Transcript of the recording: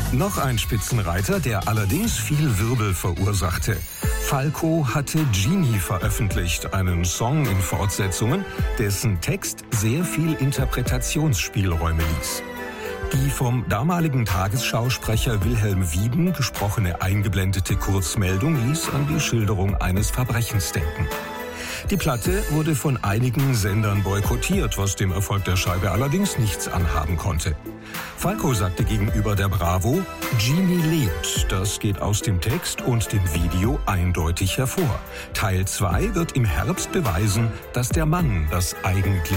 Noch ein Spitzenreiter, der allerdings viel Wirbel verursachte. Falco hatte Genie veröffentlicht, einen Song in Fortsetzungen, dessen Text sehr viel Interpretationsspielräume ließ. Die vom damaligen Tagesschausprecher Wilhelm Wieben gesprochene eingeblendete Kurzmeldung ließ an die Schilderung eines Verbrechens denken. Die Platte wurde von einigen Sendern boykottiert, was dem Erfolg der Scheibe allerdings nichts anhaben konnte. Falco sagte gegenüber der Bravo, Genie lebt. Das geht aus dem Text und dem Video eindeutig hervor. Teil 2 wird im Herbst beweisen, dass der Mann das eigentliche